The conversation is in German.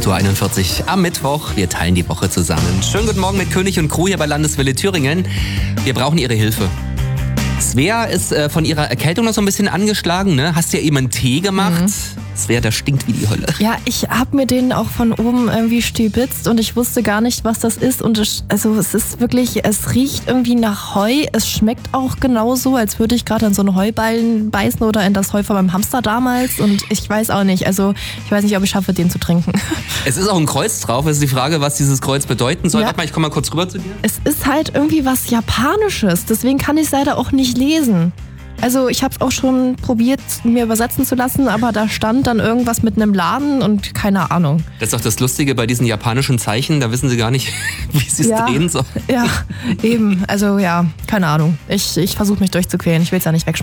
8.41 Uhr am Mittwoch. Wir teilen die Woche zusammen. Schönen guten Morgen mit König und Crew hier bei Landeswelle Thüringen. Wir brauchen Ihre Hilfe. Svea ist von ihrer Erkältung noch so ein bisschen angeschlagen, ne? Hast ja eben einen Tee gemacht. Svea, der stinkt wie die Hölle. Ja, ich habe mir den auch von oben irgendwie stibitzt und ich wusste gar nicht, was das ist. Und es ist wirklich, es riecht irgendwie nach Heu. Es schmeckt auch genauso, als würde ich gerade an so einen Heuballen beißen oder in das Heu von meinem Hamster damals. Und ich weiß auch nicht, also ich weiß nicht, ob ich schaffe, den zu trinken. Es ist auch ein Kreuz drauf. Es ist die Frage, was dieses Kreuz bedeuten soll. Ja. Warte mal, ich komme mal kurz rüber zu dir. Es ist halt irgendwie was Japanisches, deswegen kann ich es leider auch nicht lesen. Also ich habe es auch schon probiert, mir übersetzen zu lassen, aber da stand dann irgendwas mit einem Laden und keine Ahnung. Das ist doch das Lustige bei diesen japanischen Zeichen, da wissen sie gar nicht, wie sie es drehen sollen. Ja, eben. Also ja, keine Ahnung. Ich versuche mich durchzuquälen, ich will es ja nicht wegschmeißen.